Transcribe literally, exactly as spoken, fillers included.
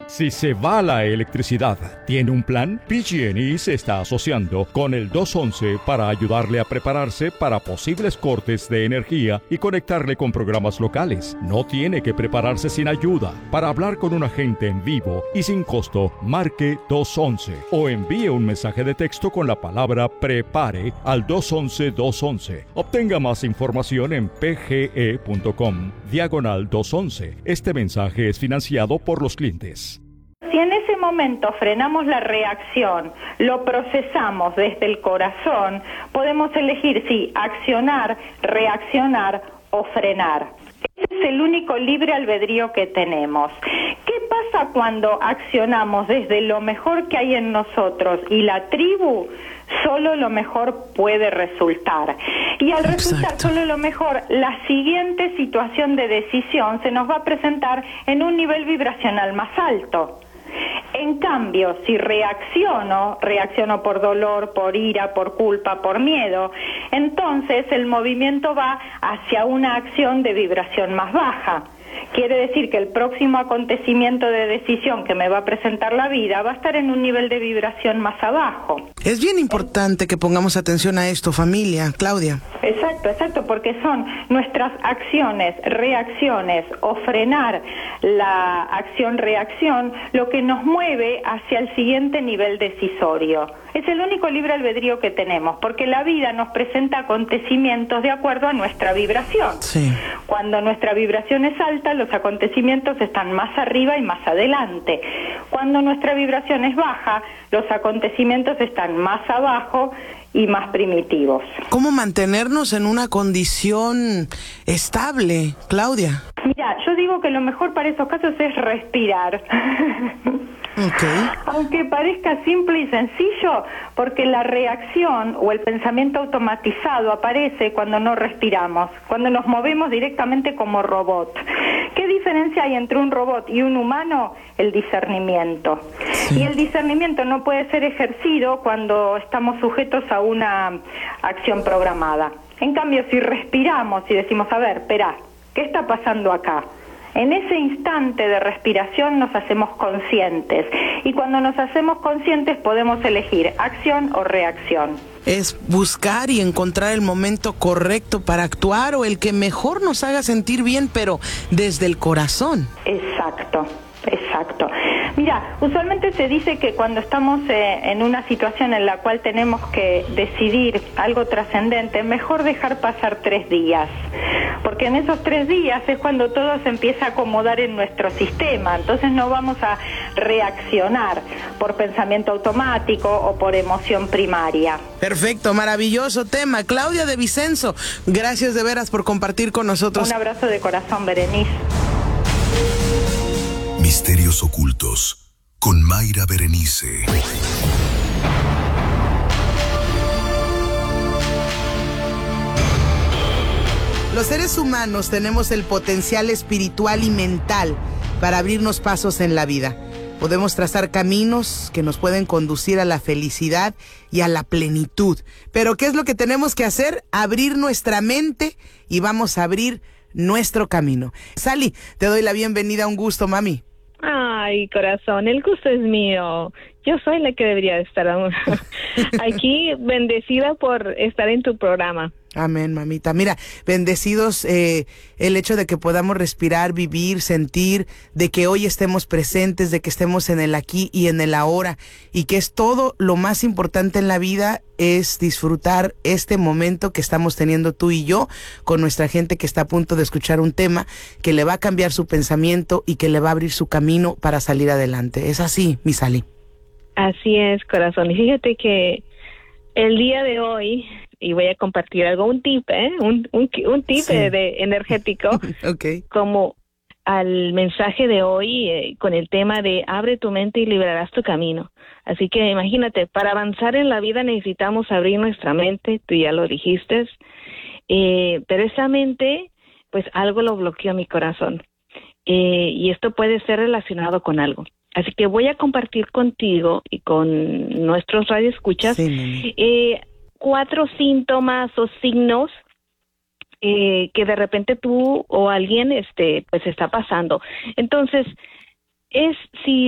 Si se va la electricidad, ¿tiene un plan? P G and E se está asociando con el dos once para ayudarle a prepararse para posibles cortes de energía y conectarle con programas locales. No tiene que prepararse sin ayuda. Para hablar con un agente en vivo y sin costo, marque dos once o envíe un mensaje de texto con la palabra PREPARE al dos once dos once. Obtenga más información en pge.com diagonal dos once. Este mensaje es financiado por los clientes. Si en ese momento frenamos la reacción, lo procesamos desde el corazón, podemos elegir si accionar, reaccionar o frenar. Ese es el único libre albedrío que tenemos. ¿Qué pasa cuando accionamos desde lo mejor que hay en nosotros y la tribu? Solo lo mejor puede resultar. Y al resultar Exacto. solo lo mejor, la siguiente situación de decisión se nos va a presentar en un nivel vibracional más alto. En cambio, si reacciono, reacciono por dolor, por ira, por culpa, por miedo, entonces el movimiento va hacia una acción de vibración más baja. Quiere decir que el próximo acontecimiento de decisión que me va a presentar la vida va a estar en un nivel de vibración más abajo. Es bien importante que pongamos atención a esto, familia. Claudia. Exacto, exacto, porque son nuestras acciones, reacciones o frenar la acción-reacción lo que nos mueve hacia el siguiente nivel decisorio. Es el único libre albedrío que tenemos, porque la vida nos presenta acontecimientos de acuerdo a nuestra vibración. Sí. Cuando nuestra vibración es alta, los acontecimientos están más arriba y más adelante. Cuando nuestra vibración es baja, los acontecimientos están más abajo y más primitivos. ¿Cómo mantenernos en una condición estable, Claudia? Mira, yo digo que lo mejor para esos casos es respirar. Okay. Aunque parezca simple y sencillo, porque la reacción o el pensamiento automatizado aparece cuando no respiramos, cuando nos movemos directamente como robot. ¿Qué diferencia hay entre un robot y un humano? El discernimiento. Sí. Y el discernimiento no puede ser ejercido cuando estamos sujetos a una acción programada. En cambio, si respiramos y decimos, a ver, espera, ¿qué está pasando acá? En ese instante de respiración nos hacemos conscientes y cuando nos hacemos conscientes podemos elegir acción o reacción. Es buscar y encontrar el momento correcto para actuar o el que mejor nos haga sentir bien, pero desde el corazón. Exacto. Exacto. Mira, usualmente se dice que cuando estamos eh, en una situación en la cual tenemos que decidir algo trascendente, mejor dejar pasar tres días, porque en esos tres días es cuando todo se empieza a acomodar en nuestro sistema, entonces no vamos a reaccionar por pensamiento automático o por emoción primaria. Perfecto, maravilloso tema. Claudia de Vicenzo, gracias de veras por compartir con nosotros. Un abrazo de corazón, Berenice. Misterios ocultos con Mayra Berenice. Los seres humanos tenemos el potencial espiritual y mental para abrirnos pasos en la vida. Podemos trazar caminos que nos pueden conducir a la felicidad y a la plenitud. Pero ¿qué es lo que tenemos que hacer? Abrir nuestra mente y vamos a abrir nuestro camino. Sally, te doy la bienvenida, un gusto, mami. Ay, corazón, el gusto es mío. Yo soy la que debería estar aquí, bendecida por estar en tu programa. Amén, mamita. Mira, bendecidos eh, el hecho de que podamos respirar, vivir, sentir, de que hoy estemos presentes, de que estemos en el aquí y en el ahora, y que es todo lo más importante en la vida, es disfrutar este momento que estamos teniendo tú y yo con nuestra gente que está a punto de escuchar un tema que le va a cambiar su pensamiento y que le va a abrir su camino para salir adelante. Es así, mi Sally. Así es, corazón. Y fíjate que el día de hoy, y voy a compartir algo, un tip, ¿eh? Un, un, un tip Sí. de, de energético, Okay. como al mensaje de hoy eh, con el tema de abre tu mente y liberarás tu camino. Así que imagínate, para avanzar en la vida necesitamos abrir nuestra mente, tú ya lo dijiste, eh, pero esa mente, pues algo lo bloqueó mi corazón. Eh, y esto puede ser relacionado con algo. Así que voy a compartir contigo y con nuestros radioescuchas Sí, mami. eh, cuatro síntomas o signos eh, que de repente tú o alguien este pues está pasando. Entonces, es si